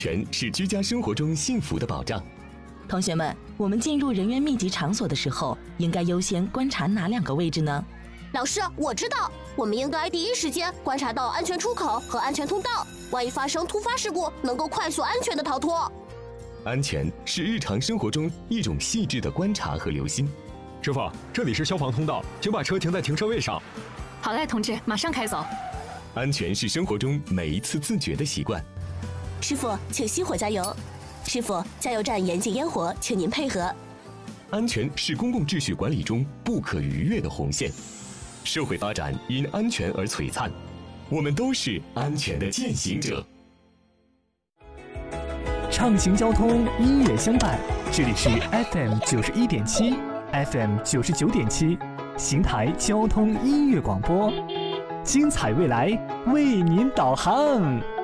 全是居家生活中幸福的保障。 同学们，我们进入人员密集场所的时候，应该优先观察哪2个位置呢？ 老师，我知道，我们应该第一时间观察到安全出口和安全通道，万一发生突发事故，能够快速安全的逃脱。 安全是日常生活中一种细致的观察和留心。 师傅，这里是消防通道，请把车停在停车位上。 好嘞，同志，马上开走。 安全是生活中每一次自觉的习惯。 师傅，请熄火加油。师傅，加油站严禁烟火，请您配合。 安全是公共秩序管理中不可逾越的红线。社会发展因安全而璀璨，我们都是安全的践行者。 畅行交通，音乐相伴，这里是 FM 91.7 FM 99.7邢台交通音乐广播，精彩未来为您导航。